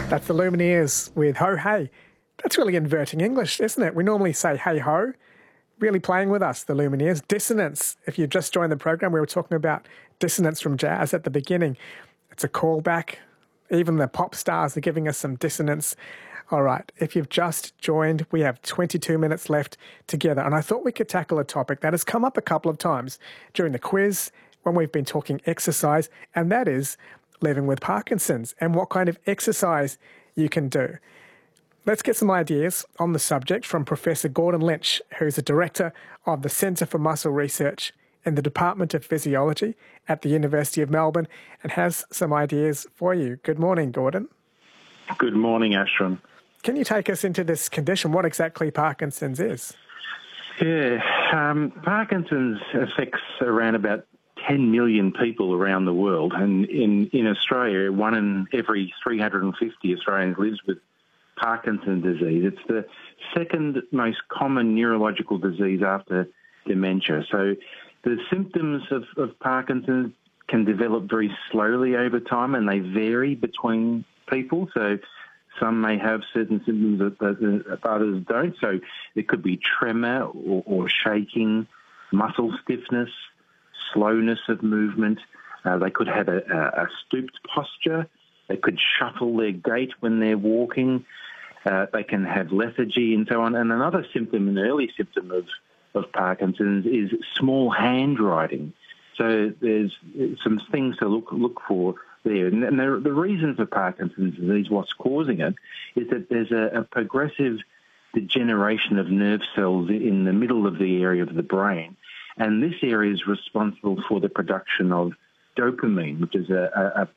That's the Lumineers with Ho Hey. That's really inverting English, isn't it? We normally say hey ho. Really playing with us, the Lumineers. Dissonance. If you just joined the program, we were talking about dissonance from jazz at the beginning. It's a callback. Even the pop stars are giving us some dissonance. All right, if you've just joined, we have 22 minutes left together. And I thought we could tackle a topic that has come up a couple of times during the quiz when we've been talking exercise, and that is living with Parkinson's and what kind of exercise you can do. Let's get some ideas on the subject from Professor Gordon Lynch, who's the Director of the Centre for Muscle Research in the Department of Physiology at the University of Melbourne, and has some ideas for you. Good morning, Gordon. Good morning, Ashton. Can you take us into this condition, what exactly Parkinson's is? Yeah, Parkinson's affects around about 10 million people around the world, and in Australia, 1 in every 350 Australians lives with Parkinson's disease. It's the second most common neurological disease after dementia. So the symptoms of Parkinson's can develop very slowly over time, and they vary between people. So some may have certain symptoms that others don't. So it could be tremor or shaking, muscle stiffness, slowness of movement. They could have a stooped posture. They could shuffle their gait when they're walking. They can have lethargy and so on. And another symptom, an early symptom of Parkinson's, is small handwriting. So there's some things to look for there. And the reason for Parkinson's disease, what's causing it, is that there's a progressive degeneration of nerve cells in the middle of the area of the brain. And this area is responsible for the production of dopamine, which is a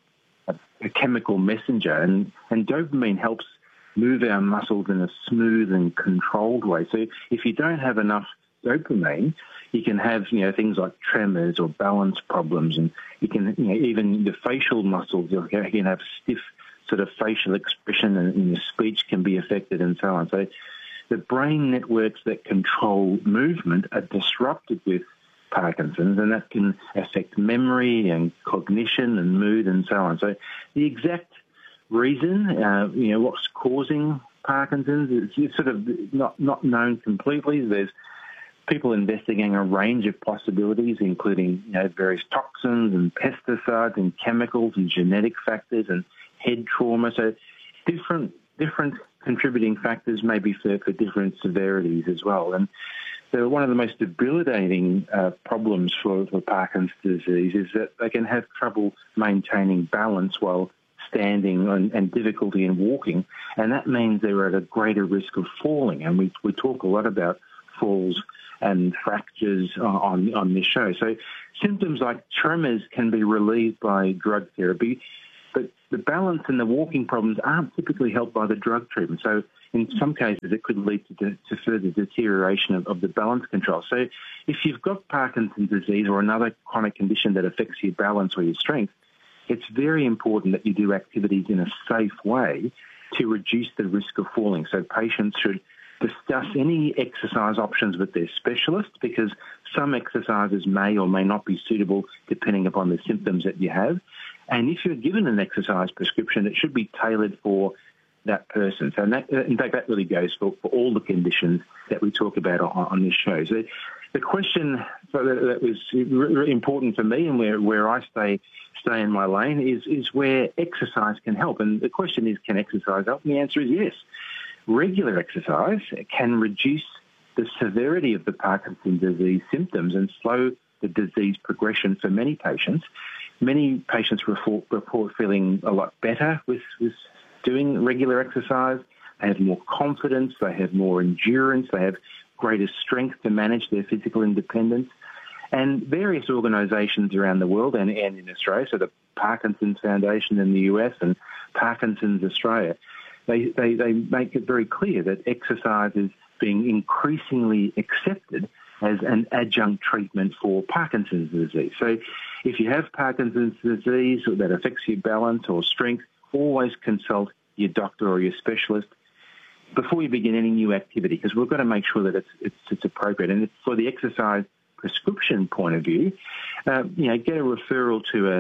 chemical messenger. And dopamine helps move our muscles in a smooth and controlled way. So if you don't have enough dopamine, you can have things like tremors or balance problems, and you can even the facial muscles, you can have stiff sort of facial expression, and your speech can be affected and so on. So the brain networks that control movement are disrupted with Parkinson's, and that can affect memory and cognition and mood and so on. So the exact reason, what's causing Parkinson's, is sort of not known completely. There's people investigating a range of possibilities, including various toxins and pesticides and chemicals and genetic factors and head trauma. So different contributing factors may be for different severities as well. And so one of the most debilitating problems for Parkinson's disease is that they can have trouble maintaining balance while standing and difficulty in walking, and that means they're at a greater risk of falling. And we talk a lot about falls and fractures on this show. So symptoms like tremors can be relieved by drug therapy, but the balance and the walking problems aren't typically helped by the drug treatment. So in some cases, it could lead to further deterioration of the balance control. So if you've got Parkinson's disease or another chronic condition that affects your balance or your strength, it's very important that you do activities in a safe way to reduce the risk of falling. So patients should discuss any exercise options with their specialist, because some exercises may or may not be suitable depending upon the symptoms that you have. And if you're given an exercise prescription, it should be tailored for that person. So in fact, that really goes for all the conditions that we talk about on this show. So the question that was really important for me, and where I stay in my lane, is where exercise can help. And the question is, can exercise help? And the answer is yes. Regular exercise can reduce the severity of the Parkinson's disease symptoms and slow the disease progression for many patients. Many patients report feeling a lot better with doing regular exercise. They have more confidence, they have more endurance, they have greater strength to manage their physical independence. And various organisations around the world and in Australia, so the Parkinson's Foundation in the US and Parkinson's Australia, they make it very clear that exercise is being increasingly accepted as an adjunct treatment for Parkinson's disease. So if you have Parkinson's disease that affects your balance or strength, always consult your doctor or your specialist before you begin any new activity, because we've got to make sure that it's appropriate. And for the exercise prescription point of view, get a referral to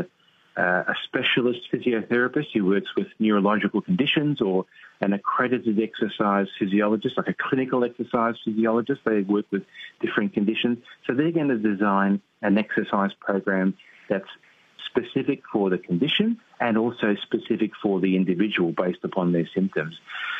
a specialist physiotherapist who works with neurological conditions, or an accredited exercise physiologist, like a clinical exercise physiologist. They work with different conditions. So they're going to design an exercise program that's specific for the condition and also specific for the individual based upon their symptoms.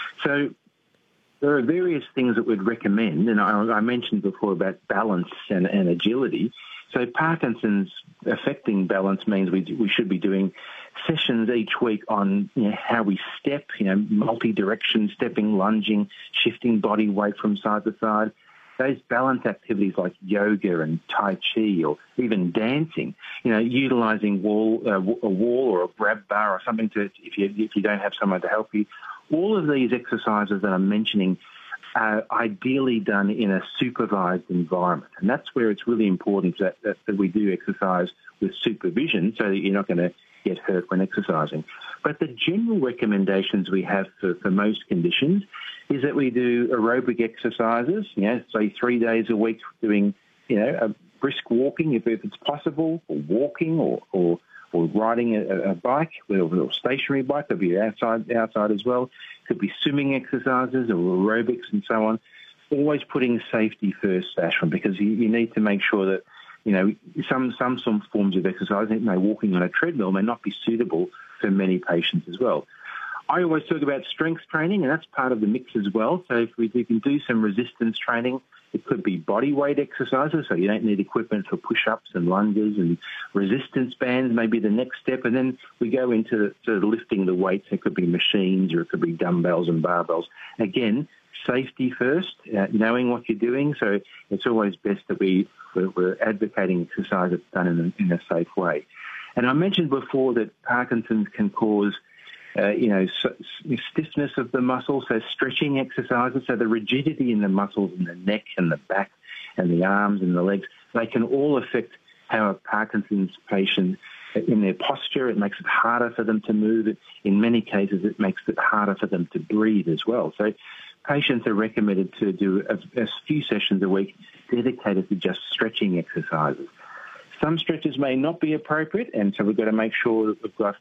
So there are various things that we'd recommend, and I mentioned before about balance and agility. So Parkinson's affecting balance means we should be doing sessions each week on how we step, multi-direction stepping, lunging, shifting body weight from side to side. Those balance activities like yoga and Tai Chi, or even dancing, utilising a wall or a grab bar or something if you don't have someone to help you. All of these exercises that I'm mentioning are ideally done in a supervised environment. And that's where it's really important that we do exercise with supervision so that you're not going to get hurt when exercising. But the general recommendations we have for most conditions is that we do aerobic exercises, say 3 days a week doing, a brisk walking if it's possible, or walking or riding a bike, or a stationary bike. Could be outside as well. Could be swimming exercises or aerobics and so on. Always putting safety first, Ashwin, because you need to make sure that, some forms of exercise, walking on a treadmill may not be suitable for many patients as well. I always talk about strength training, and that's part of the mix as well. So if we can do some resistance training, it could be body weight exercises, so you don't need equipment for push-ups and lunges, and resistance bands may be the next step. And then we go into sort of lifting the weights. It could be machines, or it could be dumbbells and barbells. Again, safety first, knowing what you're doing. So it's always best that we're advocating exercise that's done in a safe way. And I mentioned before that Parkinson's can cause stiffness of the muscle, so stretching exercises, so the rigidity in the muscles in the neck and the back and the arms and the legs, they can all affect how a Parkinson's patient, in their posture, it makes it harder for them to move. In many cases, it makes it harder for them to breathe as well. So patients are recommended to do a few sessions a week dedicated to just stretching exercises. Some stretches may not be appropriate, and so we've got to make sure that we've got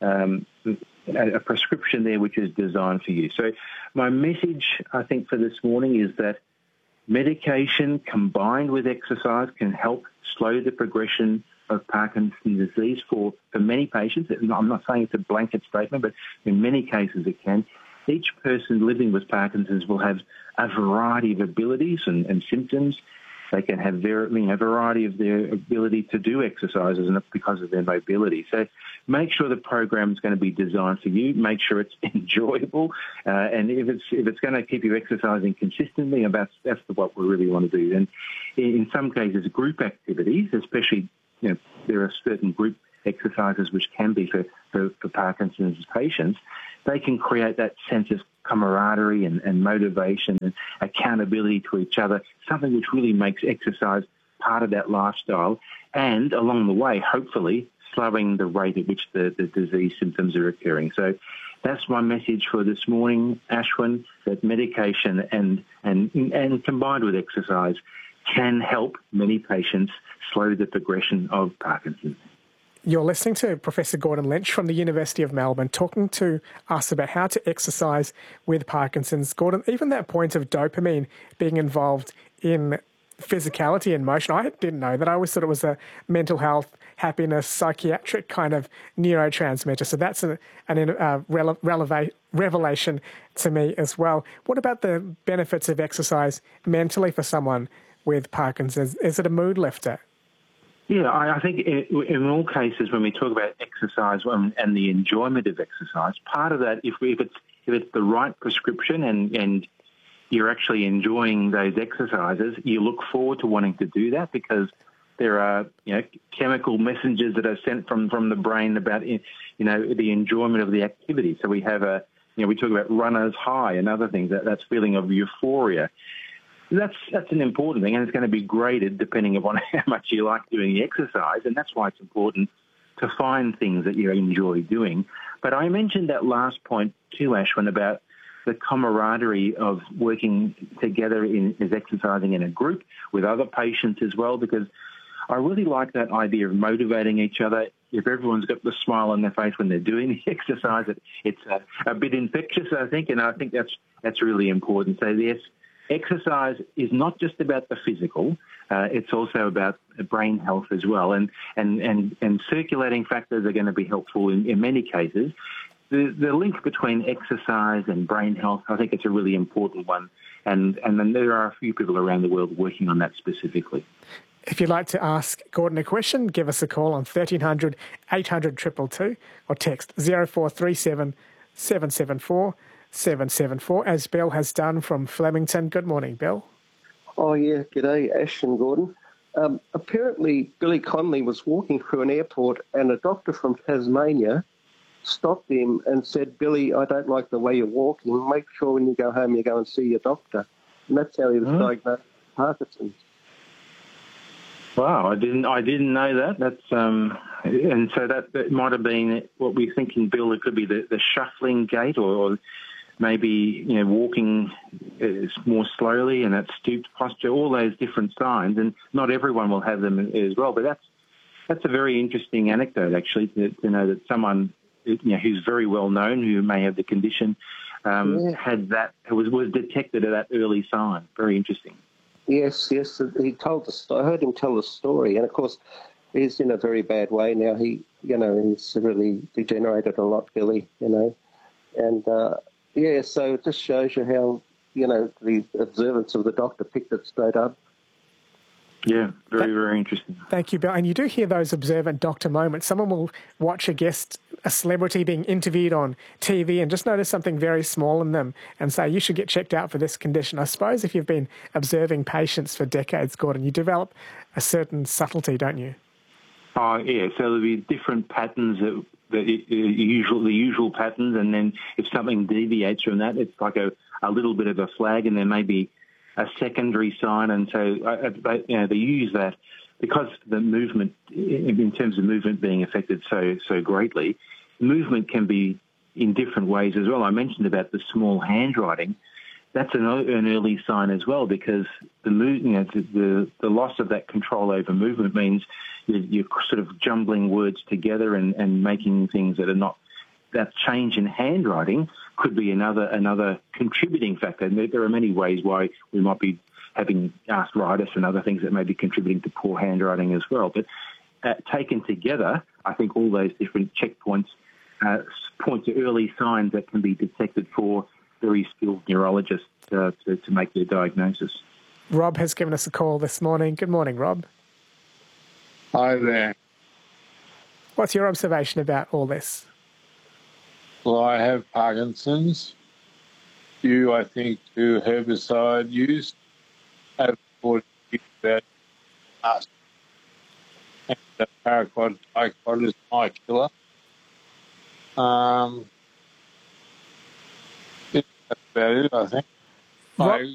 a prescription there which is designed for you. So my message, I think, for this morning is that medication combined with exercise can help slow the progression of Parkinson's disease for many patients. I'm not saying it's a blanket statement, but in many cases it can. Each person living with Parkinson's will have a variety of abilities and symptoms. They can have a variety of their ability to do exercises, and because of their mobility. So make sure the program is going to be designed for you. Make sure it's enjoyable, and if it's going to keep you exercising consistently, that's what we really want to do. And in some cases, group activities, especially, there are certain group exercises which can be for Parkinson's patients. They can create that sense of camaraderie and motivation and accountability to each other, something which really makes exercise part of that lifestyle, and along the way, hopefully, slowing the rate at which the disease symptoms are occurring. So that's my message for this morning, Ashwin, that medication and combined with exercise can help many patients slow the progression of Parkinson's. You're listening to Professor Gordon Lynch from the University of Melbourne talking to us about how to exercise with Parkinson's. Gordon, even that point of dopamine being involved in physicality and motion, I didn't know that. I always thought it was a mental health, happiness, psychiatric kind of neurotransmitter. So that's a revelation to me as well. What about the benefits of exercise mentally for someone with Parkinson's? Is it a mood lifter? Yeah, I think in all cases when we talk about exercise and the enjoyment of exercise, part of that, if it's the right prescription and you're actually enjoying those exercises, you look forward to wanting to do that because there are chemical messages that are sent from the brain about the enjoyment of the activity. So we have we talk about runner's high and other things, that's feeling of euphoria. That's an important thing, and it's going to be graded depending upon how much you like doing the exercise, and that's why it's important to find things that you enjoy doing. But I mentioned that last point too, Ashwin, about the camaraderie of working together as exercising in a group with other patients as well, because I really like that idea of motivating each other. If everyone's got the smile on their face when they're doing the exercise, it's a bit infectious, I think, and I think that's really important. So yes, exercise is not just about the physical; it's also about brain health as well, and circulating factors are going to be helpful in many cases. The link between exercise and brain health, I think it's a really important one, and then there are a few people around the world working on that specifically. If you'd like to ask Gordon a question, give us a call on 1300 800 222 or text 0437 774 774, as Bill has done from Flemington. Good morning, Bill. Oh, yeah. G'day, Ash and Gordon. Apparently, Billy Connolly was walking through an airport and a doctor from Tasmania stopped him and said, Billy, I don't like the way you're walking. Make sure when you go home you go and see your doctor. And that's how he was diagnosed with Parkinson's. Wow, I didn't know that. That's and so that might have been what we're thinking, Bill. It could be the shuffling gait, or maybe walking more slowly and that stooped posture. All those different signs, and not everyone will have them as well. But that's a very interesting anecdote, actually, to know that someone who's very well known, who may have the condition, had that was detected at that early sign. Very interesting. Yes. He told I heard him tell the story, and of course, he's in a very bad way now. He's really degenerated a lot, Billy. And so it just shows you how the observance of the doctor picked it straight up. Yeah, very interesting. Thank you, Bill. And you do hear those observant doctor moments. Someone will watch a celebrity being interviewed on TV and just notice something very small in them and say, you should get checked out for this condition. I suppose if you've been observing patients for decades, Gordon, you develop a certain subtlety, don't you? Oh, yeah. So there'll be different patterns, the usual patterns, and then if something deviates from that, it's like a little bit of a flag, and there may be a secondary sign, and so they use that because the movement, in terms of movement being affected so greatly, movement can be in different ways as well. I mentioned about the small handwriting. That's an early sign as well, because the loss of that control over movement means you're sort of jumbling words together and making things that are not. That change in handwriting could be another contributing factor. And there are many ways why we might be having arthritis and other things that may be contributing to poor handwriting as well. But taken together, I think all those different checkpoints point to early signs that can be detected for very skilled neurologists to make their diagnosis. Rob has given us a call this morning. Good morning, Rob. Hi there. What's your observation about all this? Well, I have Parkinson's, due, I think, to herbicide use. I have 40 about us. And the paraquat dicot is my killer. That's about it, I think. Rob,